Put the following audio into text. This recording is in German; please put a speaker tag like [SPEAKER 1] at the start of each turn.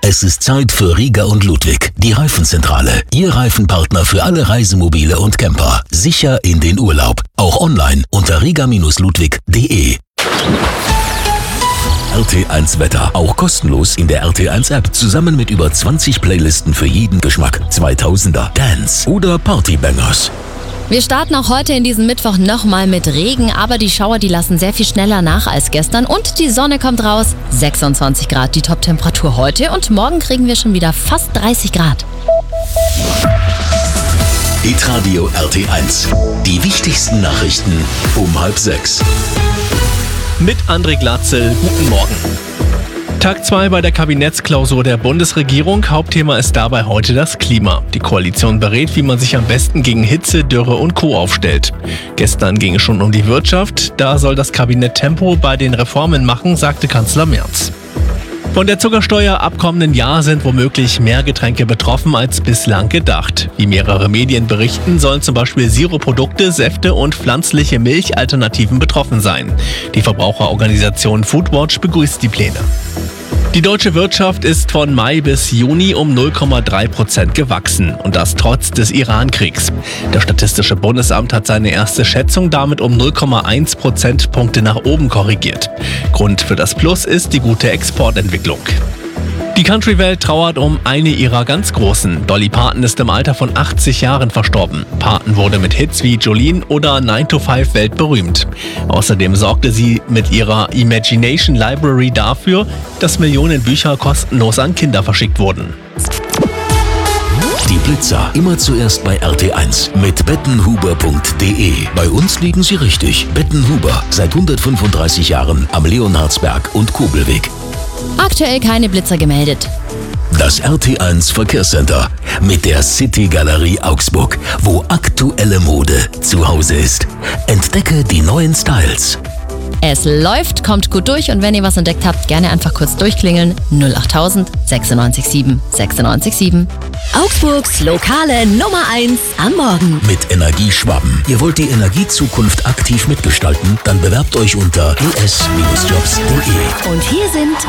[SPEAKER 1] Es ist Zeit für Riga und Ludwig, die Reifenzentrale. Ihr Reifenpartner für alle Reisemobile und Camper. Sicher in den Urlaub. Auch online unter riga-ludwig.de. RT1 Wetter. Auch kostenlos in der RT1 App. Zusammen mit über 20 Playlisten für jeden Geschmack. 2000er, Dance oder Partybangers.
[SPEAKER 2] Wir starten auch heute in diesem Mittwoch nochmal mit Regen, aber die Schauer, die lassen sehr viel schneller nach als gestern und die Sonne kommt raus. 26 Grad die Top-Temperatur heute und morgen kriegen wir schon wieder fast 30 Grad.
[SPEAKER 1] Hitradio RT1. Die wichtigsten Nachrichten um 5:30.
[SPEAKER 3] Mit André Glatzel, guten Morgen. Tag 2 bei der Kabinettsklausur der Bundesregierung. Hauptthema ist dabei heute das Klima. Die Koalition berät, wie man sich am besten gegen Hitze, Dürre und Co. aufstellt. Gestern ging es schon um die Wirtschaft. Da soll das Kabinett Tempo bei den Reformen machen, sagte Kanzler Merz. Von der Zuckersteuer ab kommenden Jahr sind womöglich mehr Getränke betroffen als bislang gedacht. Wie mehrere Medien berichten, sollen zum Beispiel Sirupprodukte, Säfte und pflanzliche Milchalternativen betroffen sein. Die Verbraucherorganisation Foodwatch begrüßt die Pläne. Die deutsche Wirtschaft ist von Mai bis Juni um 0,3% gewachsen und das trotz des Iran-Kriegs. Das Statistische Bundesamt hat seine erste Schätzung damit um 0,1 Prozentpunkte nach oben korrigiert. Grund für das Plus ist die gute Exportentwicklung. Die Country-Welt trauert um eine ihrer ganz Großen. Dolly Parton ist im Alter von 80 Jahren verstorben. Parton wurde mit Hits wie Jolene oder 9 to 5 weltberühmt. Außerdem sorgte sie mit ihrer Imagination Library dafür, dass Millionen Bücher kostenlos an Kinder verschickt wurden.
[SPEAKER 1] Die Blitzer immer zuerst bei RT1 mit bettenhuber.de. Bei uns liegen Sie richtig. Bettenhuber, seit 135 Jahren am Leonhardsberg und Kobelweg.
[SPEAKER 2] Aktuell keine Blitzer gemeldet.
[SPEAKER 1] Das RT1 Verkehrscenter mit der City Galerie Augsburg, wo aktuelle Mode zu Hause ist. Entdecke die neuen Styles.
[SPEAKER 2] Es läuft, kommt gut durch und wenn ihr was entdeckt habt, gerne einfach kurz durchklingeln. 08000 967 967. Augsburgs lokale Nummer 1 am Morgen.
[SPEAKER 1] Mit Energieschwaben. Ihr wollt die Energiezukunft aktiv mitgestalten? Dann bewerbt euch unter es-jobs.de.
[SPEAKER 2] Und hier sind